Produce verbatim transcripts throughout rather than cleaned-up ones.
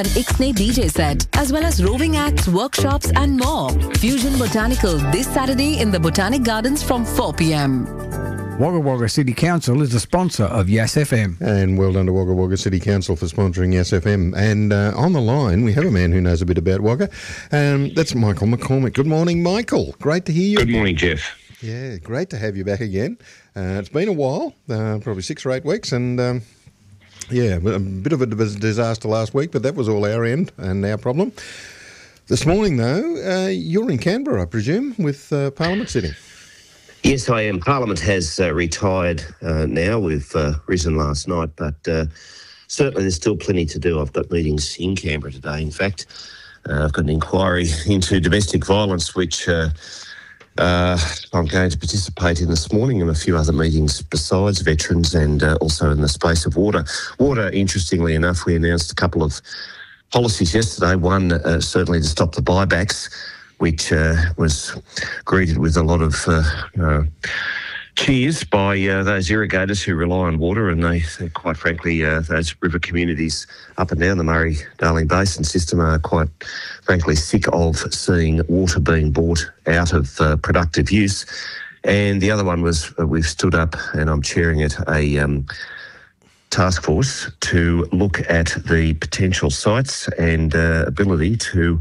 An Ixnay D J set, as well as roving acts, workshops and more. Fusion Botanical this Saturday in the Botanic Gardens from four p.m. Wagga Wagga City Council is the sponsor of Yes F M. And well done to Wagga Wagga City Council for sponsoring Yes F M. And uh, on the line, we have a man who knows a bit about Wagga. Um, that's Michael McCormick. Good morning, Michael. Great to hear you. Good morning, Jeff. Yeah, great to have you back again. Uh, it's been a while, uh, probably six or eight weeks, and um, yeah, a bit of a disaster last week, but that was all our end and our problem. This morning, though, uh, you're in Canberra, I presume, with uh, Parliament sitting. Yes, I am. Parliament has uh, retired uh, now. We've uh, risen last night, but uh, certainly there's still plenty to do. I've got meetings in Canberra today. In fact, uh, I've got an inquiry into domestic violence, which uh, uh, I'm going to participate in this morning, and a few other meetings besides veterans, and uh, also in the space of water. Water, interestingly enough, we announced a couple of policies yesterday. One, uh, certainly to stop the buybacks, which uh, was greeted with a lot of uh, uh, cheers by uh, those irrigators who rely on water, and they, they quite frankly, uh, those river communities up and down the Murray-Darling Basin system are quite frankly sick of seeing water being bought out of uh, productive use. And the other one was uh, we've stood up, and I'm chairing it, a um, task force to look at the potential sites and uh, ability to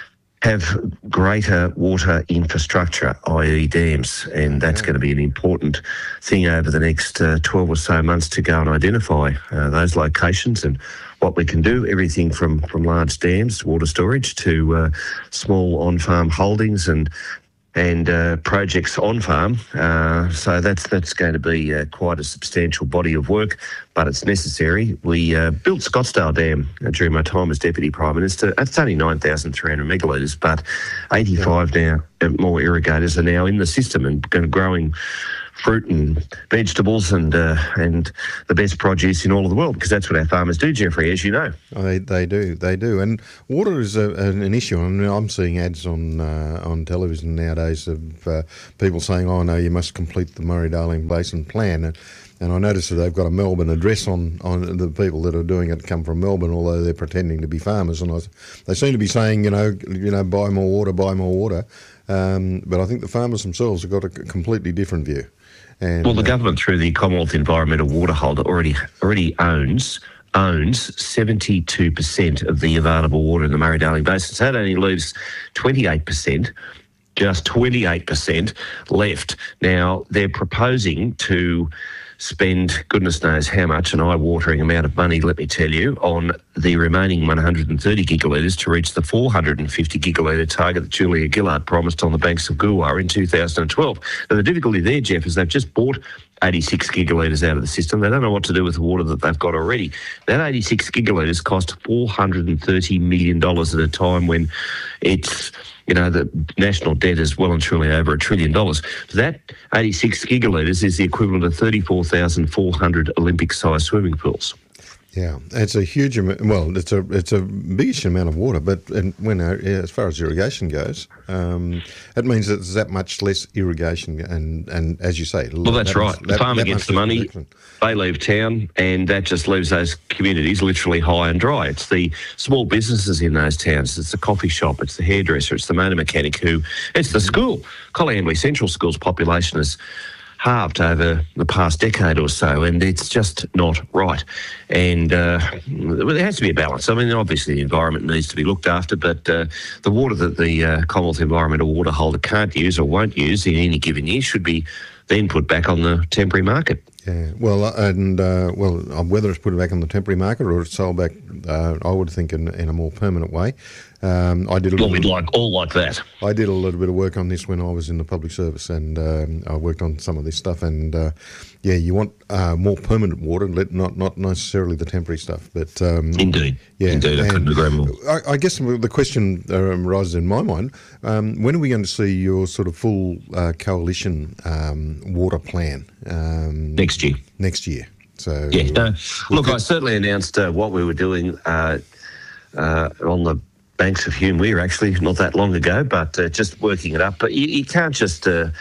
have greater water infrastructure, that is dams, and that's going to be an important thing over the next uh, twelve or so months to go and identify uh, those locations and what we can do, everything from, from large dams, water storage, to uh, small on-farm holdings and and uh, projects on farm. Uh, so that's that's going to be uh, quite a substantial body of work, but it's necessary. We uh, built Scottsdale Dam uh, during my time as Deputy Prime Minister. It's only nine thousand three hundred megalitres, but eighty-five yeah. now uh, more irrigators are now in the system and growing fruit and vegetables and uh, and the best produce in all of the world, because that's what our farmers do, Jeffrey, as you know. They they do, they do. And water is a, an, an issue. I mean, I'm seeing ads on uh, on television nowadays of uh, people saying, oh, no, you must complete the Murray-Darling Basin plan. And, and I noticed that they've got a Melbourne address on, on the people that are doing it come from Melbourne, although they're pretending to be farmers. And I, they seem to be saying, you know, you know, buy more water, buy more water. Um, but I think the farmers themselves have got a completely different view. And, well, the uh, government, through the Commonwealth Environmental Water Holder, already already owns owns seventy-two percent of the available water in the Murray-Darling Basin. So that only leaves twenty-eight percent, just twenty-eight percent left. Now, they're proposing to spend goodness knows how much, an eye-watering amount of money, let me tell you, on the remaining one hundred thirty gigalitres to reach the four hundred fifty gigalitre target that Julia Gillard promised on the banks of Goolwa in two thousand twelve. Now, the difficulty there, Jeff, is they've just bought eighty-six gigalitres out of the system. They don't know what to do with the water that they've got already. That eighty-six gigalitres cost four hundred thirty million dollars at a time when it's, you know, the national debt is well and truly over a trillion dollars. So that eighty-six gigalitres is the equivalent of thirty-four thousand four hundred Olympic-sized swimming pools. Yeah, it's a huge amount. Well, it's a it's a biggish amount of water, but and when uh, as far as irrigation goes, um, it means that there's that much less irrigation, and, and as you say, well, that's that right. Much, the that, farmer that gets the money, they leave town, and that just leaves those communities literally high and dry. It's the small businesses in those towns. It's the coffee shop. It's the hairdresser. It's the motor mechanic who. It's the school. Colleambley Central School's population is halved over the past decade or so, and it's just not right. And uh, there has to be a balance. I mean, obviously the environment needs to be looked after, but uh, the water that the uh, Commonwealth Environmental Water Holder can't use or won't use in any given year should be then put back on the temporary market. Yeah, well, and uh, well, whether it's put back on the temporary market or it's sold back, uh, I would think in, in a more permanent way. Um, I did. A well, we'd like all like that. I did a little bit of work on this when I was in the public service, and um, I worked on some of this stuff. And uh, yeah, you want uh, more permanent water, not not necessarily the temporary stuff. But um, indeed, yeah, indeed, I couldn't agree more. I, I guess the question um, arises in my mind: um, when are we going to see your sort of full uh, coalition um, water plan? Um, next year. Next year. So yeah. No, we'll look, I certainly announced uh, what we were doing uh, uh, on the banks of Hume Weir, actually, not that long ago, but uh, just working it up. But you, you can't just uh,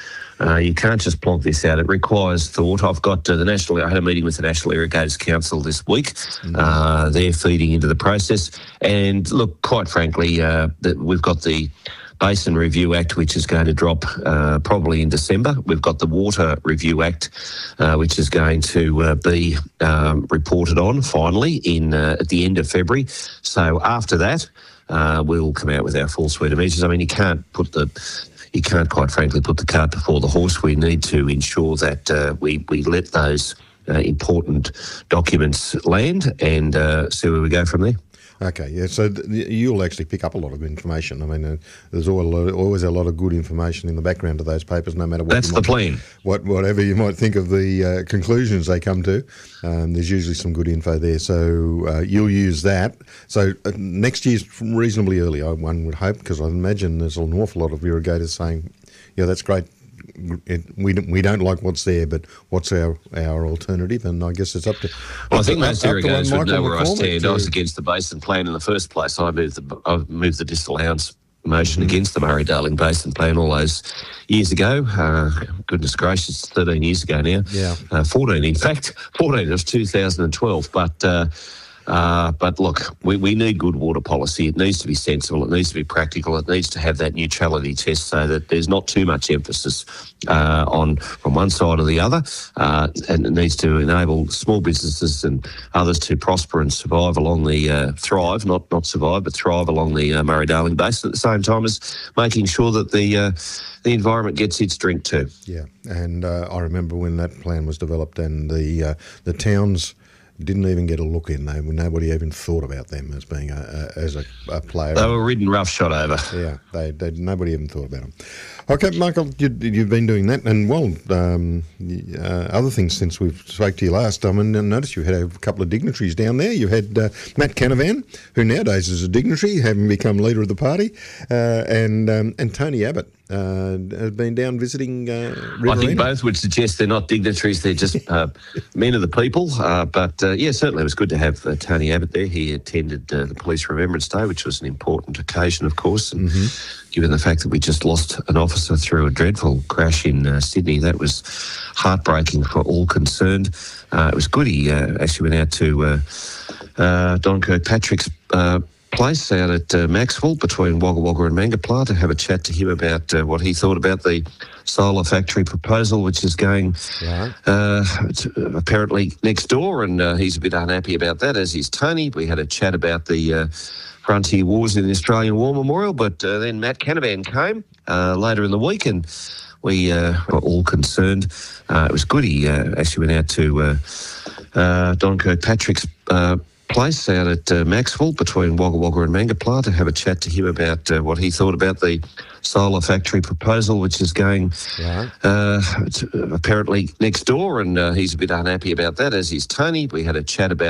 Uh, you can't just plonk this out. It requires thought. I've got uh, the National, I had a meeting with the National Irrigators Council this week. Mm-hmm. Uh, they're feeding into the process. And look, quite frankly, uh, that we've got the Basin Review Act, which is going to drop uh, probably in December. We've got the Water Review Act, uh, which is going to uh, be um, reported on finally in uh, at the end of February. So after that, uh, we'll come out with our full suite of measures. I mean, you can't put the you can't quite frankly put the cart before the horse. We need to ensure that uh, we we let those uh, important documents land and uh, see where we go from there. Okay, yeah, so th- you'll actually pick up a lot of information. I mean, uh, there's always a, lot of, always a lot of good information in the background of those papers, no matter what. That's you the might, plan. What, whatever you might think of the uh, conclusions they come to, um, there's usually some good info there. So uh, you'll use that. So uh, next year's reasonably early, I, one would hope, because I imagine there's an awful lot of irrigators saying, yeah, that's great. It, we don't, we don't like what's there, but what's our, our alternative? And I guess it's up to. Well, I think most irrigators would know where I stand. To, I was against the Basin Plan in the first place. I moved the I moved the disallowance motion mm-hmm. against the Murray-Darling Basin Plan all those years ago. Uh, goodness gracious, thirteen years ago now. Yeah, uh, fourteen in fact. fourteen. It was two thousand twelve, but. Uh, Uh, but look, we, we need good water policy. It needs to be sensible. It needs to be practical. It needs to have that neutrality test so that there's not too much emphasis uh, on from one side or the other. Uh, and it needs to enable small businesses and others to prosper and survive along the uh, thrive, not not survive, but thrive along the uh, Murray-Darling Basin at the same time as making sure that the uh, the environment gets its drink too. Yeah, and uh, I remember when that plan was developed and the uh, the towns didn't even get a look in. They, nobody even thought about them as being a, a as a, a player. They were ridden roughshod over. Yeah, they, they nobody even thought about them. Okay, Michael, you, you've been doing that, and well, um, uh, other things since we spoke to you last. I mean, I noticed you had a couple of dignitaries down there. You had uh, Matt Canavan, who nowadays is a dignitary, having become leader of the party, uh, and um, and Tony Abbott. Uh, has been down visiting uh, Riverina. I think both would suggest they're not dignitaries, they're just uh, men of the people. Uh, but, uh, yeah, certainly it was good to have uh, Tony Abbott there. He attended uh, the Police Remembrance Day, which was an important occasion, of course. And mm-hmm. given the fact that we just lost an officer through a dreadful crash in uh, Sydney, that was heartbreaking for all concerned. Uh, it was good. He uh, actually went out to uh, uh, Don Kirkpatrick's uh place out at uh, Maxwell between Wagga Wagga and Mangapla to have a chat to him about uh, what he thought about the solar factory proposal, which is going yeah. uh, to, apparently next door, and uh, he's a bit unhappy about that, as is Tony. We had a chat about the uh, Frontier Wars in the Australian War Memorial, but uh, then Matt Canavan came uh, later in the week, and we uh, were all concerned. Uh, it was good. He uh, actually went out to uh, uh, Don Kirkpatrick's uh, place out at uh, Maxwell between Wagga Wagga and Mangapla to have a chat to him about uh, what he thought about the solar factory proposal, which is going yeah. uh, to, apparently next door, and uh, he's a bit unhappy about that, as is Tony. We had a chat about